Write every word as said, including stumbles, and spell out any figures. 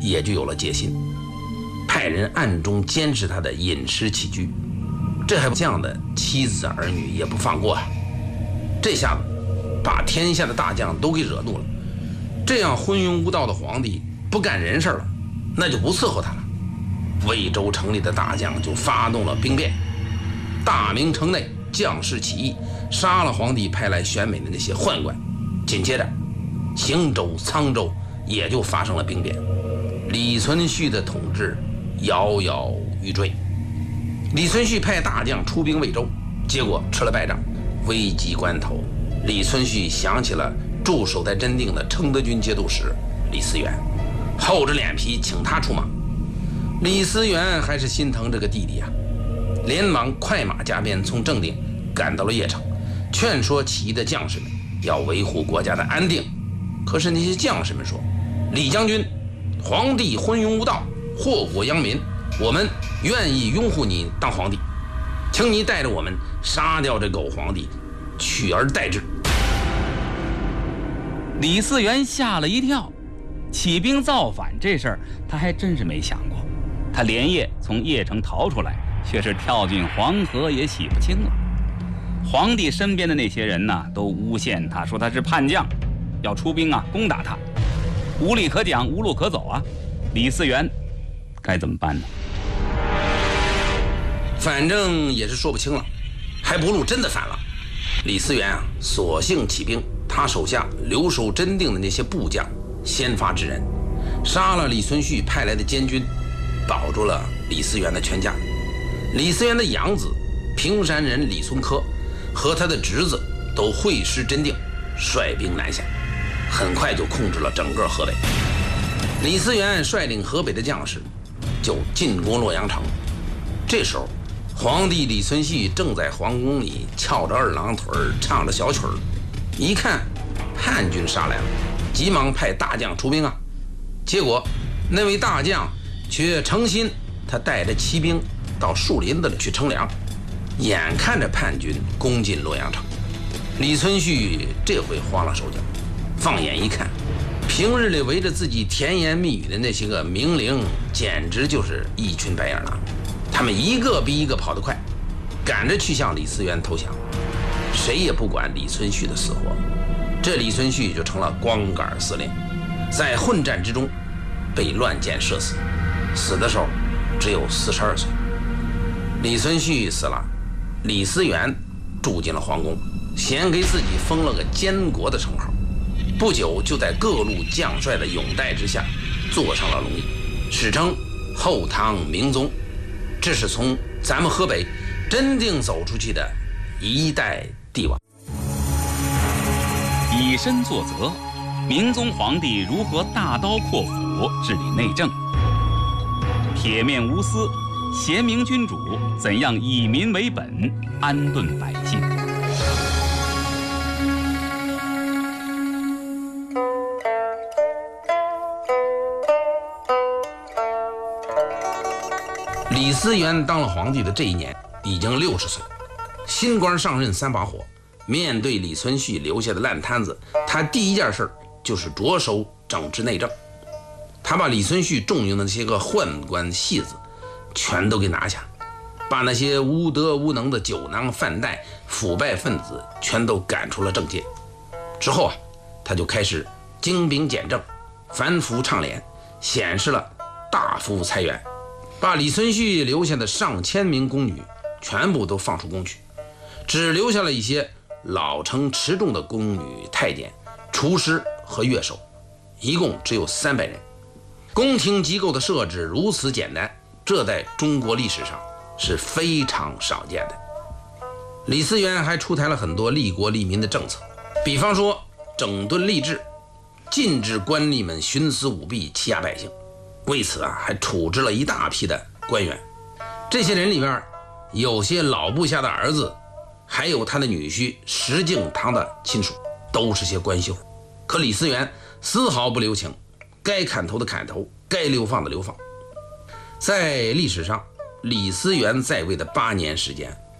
也就有了戒心，派人暗中监视他的饮食起居。这还不这样的妻子儿女也不放过啊！这下子把天下的大将都给惹怒了。这样昏庸无道的皇帝不干人事了，那就不伺候他了。魏州城里的大将就发动了兵变，大明城内将士起义，杀了皇帝派来选美的那些宦官。紧接着邢州、沧州也就发生了兵变，李存勖的统治摇摇欲坠。李存勖派大将出兵魏州，结果吃了败仗。危急关头，李存勖想起了驻守在真定的承德军节度使李思源，厚着脸皮请他出马。李思源还是心疼这个弟弟啊，连忙快马加鞭从正定赶到了邺城，劝说起义的将士们要维护国家的安定。可是那些将士们说：“李将军，皇帝昏庸无道，祸国殃民，我们愿意拥护你当皇帝，请你带着我们杀掉这狗皇帝，取而代之。” 李嗣源吓了一跳，起兵造反这事儿他还真是没想过。他连夜从邺城逃出来，却是跳进黄河也洗不清了。皇帝身边的那些人呢，都诬陷他，说他是叛将，要出兵啊攻打他。无理可讲，无路可走啊。李嗣源该怎么办呢？ 反正也是说不清了，还不如真的反了。李嗣源啊，索性起兵，他手下留守真定的那些部将先发制人，杀了李存勖派来的监军，保住了李嗣源的全家。李嗣源的养子平山人李存科和他的侄子都会师真定，率兵南下，很快就控制了整个河北。李嗣源率领河北的将士就进攻洛阳城。这时候皇帝李存勖正在皇宫里翘着二郎腿唱着小曲儿，一看叛军杀来了，急忙派大将出兵啊。结果那位大将却诚心，他带着骑兵到树林子里去乘凉，眼看着叛军攻进洛阳城。李存勖这回慌了手脚，放眼一看，平日里围着自己甜言蜜语的那些个名伶，简直就是一群白眼狼。他们一个比一个跑得快，赶着去向李嗣源投降，谁也不管李存勖的死活。这李存勖就成了光杆司令，在混战之中被乱箭射死，死的时候只有四十二岁。李存勖死了，李嗣源住进了皇宫，先给自己封了个监国的称号，不久就在各路将帅的拥戴之下坐上了龙椅，史称后唐明宗。这是从咱们河北真定走出去的一代帝王。 以身作则，明宗皇帝如何大刀阔斧治理内政？铁面无私，贤明君主怎样以民为本，安顿百姓？ 李嗣源当了皇帝的这一年已经六十岁，新官上任三把火，面对李存勖留下的烂摊子，他第一件事就是着手整治内政。他把李存勖重用的那些个宦官戏子全都给拿下，把那些无德无能的酒囊饭袋、腐败分子全都赶出了政界。之后啊，他就开始精兵简政，反腐倡廉，显示了大幅裁员，把李存勖留下的上千名宫女全部都放出宫去，只留下了一些老成持重的宫女、太监、厨师和乐手，一共只有三百人。宫廷机构的设置如此简单，这在中国历史上是非常少见的。李嗣源还出台了很多利国利民的政策，比方说整顿吏治，禁止官吏们徇私舞弊、欺压百姓。为此啊，还处置了一大批的官员。这些人里面有些老部下的儿子，还有他的女婿石敬瑭的亲属，都是些官秀。可李嗣源丝毫不留情，该砍头的砍头，该流放的流放。在历史上，李嗣源在位的八年时间，